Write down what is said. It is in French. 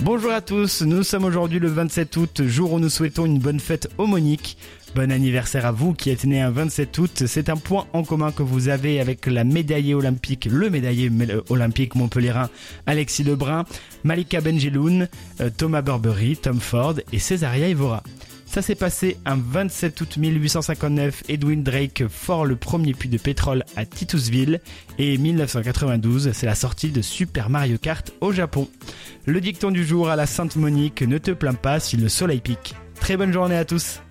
Bonjour à tous, nous sommes aujourd'hui le 27 août, jour où nous souhaitons une bonne fête aux Moniques. Bon anniversaire à vous qui êtes né un 27 août. C'est un point en commun que vous avez avec le médaillé olympique montpelliérain Alexis Lebrun, Malika Benjeloun, Thomas Burberry, Tom Ford et Césaria Evora. Ça s'est passé un 27 août 1859, Edwin Drake fore le premier puits de pétrole à Titusville et 1992, c'est la sortie de Super Mario Kart au Japon. Le dicton du jour à la Sainte Monique, ne te plains pas si le soleil pique. Très bonne journée à tous.